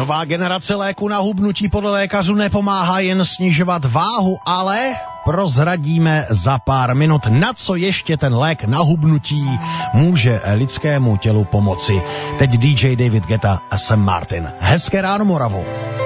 Nová generace léku na hubnutí podle lékařů nepomáhá jen snižovat váhu, ale prozradíme za pár minut, na co ještě ten lék na hubnutí může lidskému tělu pomoci. Teď DJ David Guetta a Sam Martin. Hezké ráno, Moravo.